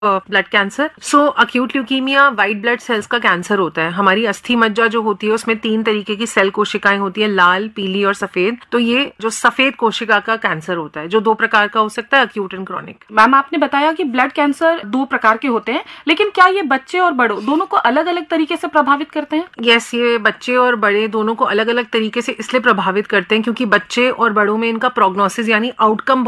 Blood cancer. सो acute leukaemia white blood cells का cancer होता है। हमारी अस्थि मज्जा जो होती है उसमें 3 तरीके की सेल कोशिकाएं होती है, लाल, पीली और सफेद। तो ये जो सफेद कोशिका का कैंसर होता है, जो 2 प्रकार का हो सकता है, अक्यूट एंड क्रॉनिक। मैम, आपने बताया कि ब्लड कैंसर 2 प्रकार के होते हैं, लेकिन क्या ये बच्चे और बड़ों दोनों को अलग अलग तरीके से प्रभावित करते हैं? यस, ये बच्चे और बड़े दोनों को अलग अलग तरीके से इसलिए प्रभावित करते हैं क्योंकि बच्चे और बड़ों में इनका प्रोग्नोसिस यानी आउटकम